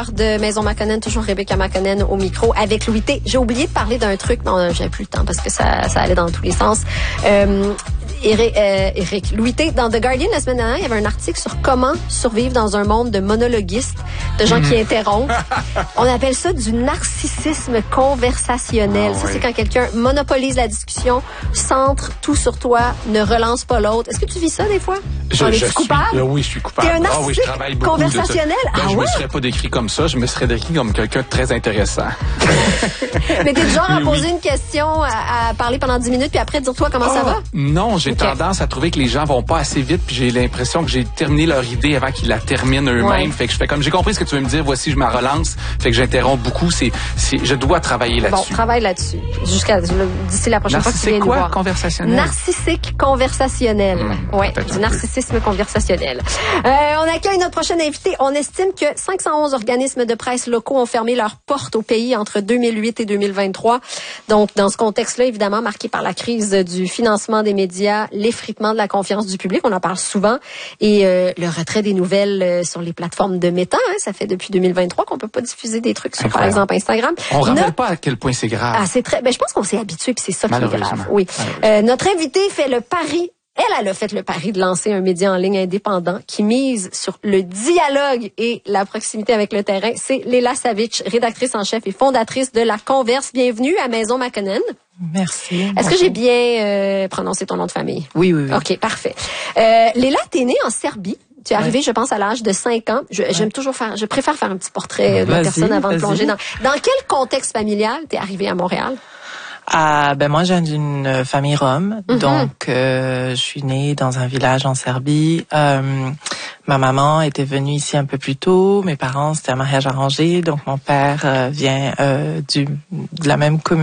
l'heure de Maison Makonnen, toujours Rebecca Makonnen au micro avec Louis T. J'ai oublié de parler d'un truc, mais j'avais plus le temps parce que ça allait dans tous les sens. Eric, Louis T, dans The Guardian la semaine dernière, il y avait un article sur comment survivre dans un monde de monologuistes, de gens qui interrompent. On appelle ça du narcissisme conversationnel. Ça, c'est quand quelqu'un monopolise la discussion, centre tout sur toi, ne relance pas l'autre. Est-ce que tu vis ça des fois? Je suis coupable? Oui, je suis coupable. T'es un narcissique je travaille beaucoup conversationnel? Je me serais pas décrit comme ça. Je me serais décrit comme quelqu'un de très intéressant. Mais t'es du genre à poser une question, à parler pendant 10 minutes, puis après dire toi comment ça va? Non, j'ai tendance à trouver que les gens vont pas assez vite, puis j'ai l'impression que j'ai terminé leur idée avant qu'ils la terminent eux-mêmes. Ouais. Fait que je fais comme j'ai compris ce que tu veux me dire, voici je me relance. Fait que j'interromps beaucoup. Je dois travailler là-dessus. Bon, travaille là-dessus. D'ici la prochaine fois que tu viens nous voir. Conversationnel? Narcissique conversationnel. Oui, du narcissisme conversationnel. On accueille notre prochaine invité. On estime que 511 organismes de presse locaux ont fermé leurs portes au pays entre 2008 et 2023. Donc, dans ce contexte-là, évidemment, marqué par la crise du financement des médias, l'effritement de la confiance du public, on en parle souvent, et le retrait des nouvelles sur les plateformes de méta. Ça fait depuis 2023 qu'on peut pas diffuser des trucs sur, par exemple, Instagram. On ne rappelle pas à quel point c'est grave. C'est très. Je pense qu'on s'est habitué, puis c'est ça qui est grave. Oui. Notre invité fait le pari. Elle a fait le pari de lancer un média en ligne indépendant qui mise sur le dialogue et la proximité avec le terrain. C'est Léla Savitch, rédactrice en chef et fondatrice de La Converse. Bienvenue à Maison Makonnen. Merci. Est-ce que j'ai bien prononcé ton nom de famille? Oui. OK, parfait. Léla, t'es née en Serbie. Tu es arrivée, je pense, à l'âge de 5 ans. Je préfère faire un petit portrait de la personne avant de plonger dans quel contexte familial t'es arrivée à Montréal? Moi, je viens d'une famille rom, donc je suis née dans un village en Serbie. Ma maman était venue ici un peu plus tôt. Mes parents, c'était un mariage arrangé, donc mon père vient de la même communauté